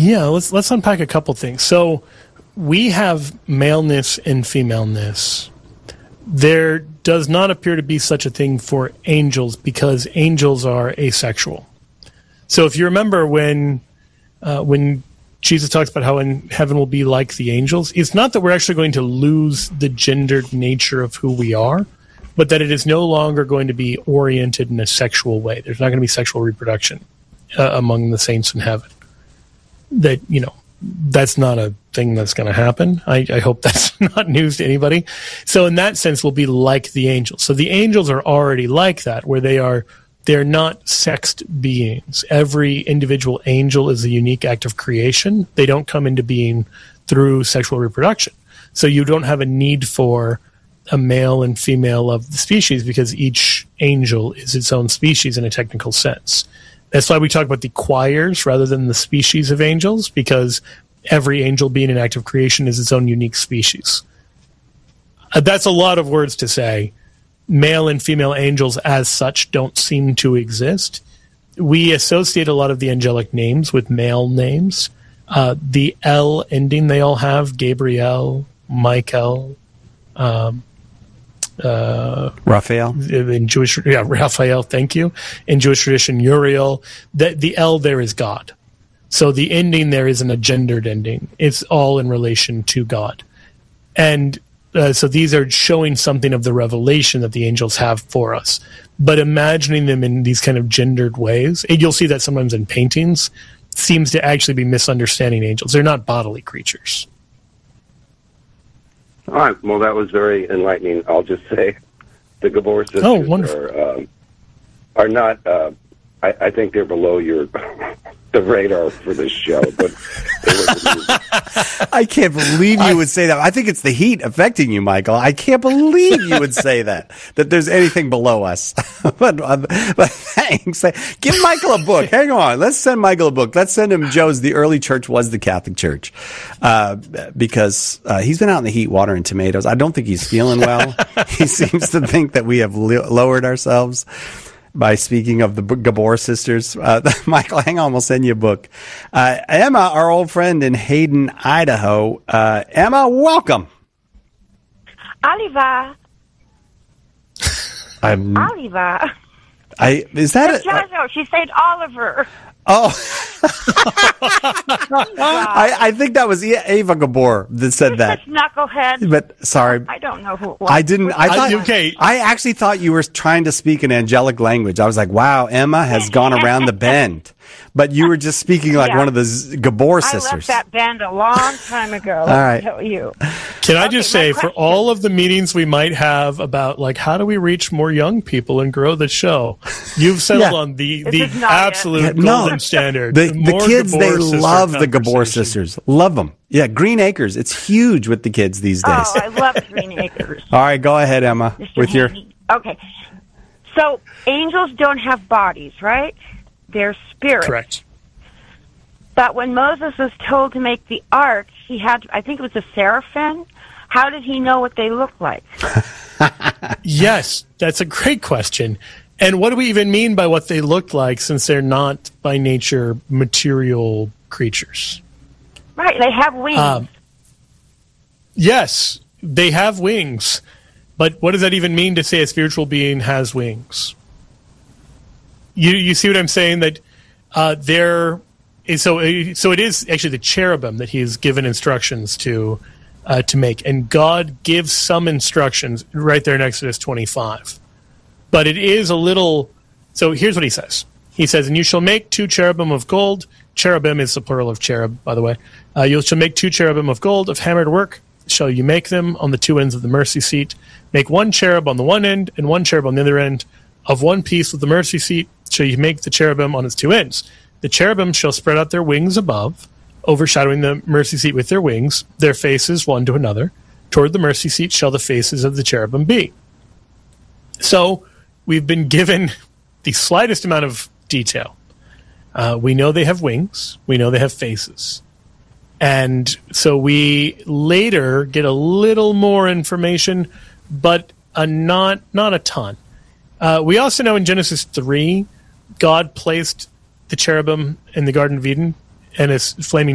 Yeah, let's unpack a couple things. So we have maleness and femaleness. There does not appear to be such a thing for angels because angels are asexual. So if you remember when Jesus talks about how in heaven will be like the angels, it's not that we're actually going to lose the gendered nature of who we are, but that it is no longer going to be oriented in a sexual way. There's not going to be sexual reproduction among the saints in heaven. That, that's not a thing that's going to happen. I hope that's not news to anybody. So in that sense, we'll be like the angels. So the angels are already like that, where they're not sexed beings. Every individual angel is a unique act of creation. They don't come into being through sexual reproduction. So you don't have a need for a male and female of the species because each angel is its own species in a technical sense. That's why we talk about the choirs rather than the species of angels, because every angel being an act of creation is its own unique species. That's a lot of words to say. Male and female angels as such don't seem to exist. We associate a lot of the angelic names with male names. The L ending they all have, Gabriel, Michael, Raphael. In Jewish, Raphael, thank you. In Jewish tradition, Uriel. The L there is God. So the ending there isn't a gendered ending. It's all in relation to God. And so these are showing something of the revelation that the angels have for us. But imagining them in these kind of gendered ways, and you'll see that sometimes in paintings, seems to actually be misunderstanding angels. They're not bodily creatures. All right. Well, that was very enlightening. I'll just say the Gabor sisters are not. I think they're below the radar for this show. But I can't believe you would say that. I think it's the heat affecting you, Michael. I can't believe you would say that there's anything below us. but thanks. Give Michael a book. Hang on. Let's send Michael a book. Let's send him Joe's The Early Church Was the Catholic Church, because he's been out in the heat watering tomatoes. I don't think he's feeling well. He seems to think that we have lowered ourselves by speaking of the Gabor sisters. Michael, hang on, we'll send you a book. Emma, our old friend in Hayden, Idaho. Emma, welcome. Oliver. Oliver. Is that she said Oliver. Oh, I think that was Ava Gabor that said that. Knucklehead. But sorry, I don't know who it was. I didn't. I actually thought you were trying to speak an angelic language. I was like, wow, Emma has gone around the bend. But you were just speaking like one of the Gabor sisters. I left that band a long time ago. All right. Tell you. Can I just say, for all of the meetings we might have about, like, how do we reach more young people and grow the show, you've settled on the absolute golden standard. The kids, they love the Gabor sisters. Love them. Yeah, Green Acres. It's huge with the kids these days. Oh, I love Green Acres. All right, go ahead, Emma. Okay. So, angels don't have bodies, right? They're spirits. Correct. But when Moses was told to make the ark, he had, I think it was a seraphim. How did he know what they looked like? Yes, that's a great question. And what do we even mean by what they looked like, since they're not by nature material creatures? Right, they have wings. Yes, they have wings. But what does that even mean to say a spiritual being has wings? You see what I'm saying? That so it is actually the cherubim that he's given instructions to make, and God gives some instructions right there in Exodus 25. But it is a little. So here's what he says. He says, "And you shall make 2 cherubim of gold." Cherubim is the plural of cherub, by the way. You shall make 2 cherubim of gold of hammered work. Shall you make them on the 2 ends of the mercy seat? Make 1 cherub on the one end and 1 cherub on the other end. Of one piece with the mercy seat shall you make the cherubim on its 2 ends. The cherubim shall spread out their wings above, overshadowing the mercy seat with their wings, their faces one to another. Toward the mercy seat shall the faces of the cherubim be. So we've been given the slightest amount of detail. We know they have wings. We know they have faces. And so we later get a little more information, but not a ton. We also know in Genesis 3, God placed the cherubim in the Garden of Eden and his flaming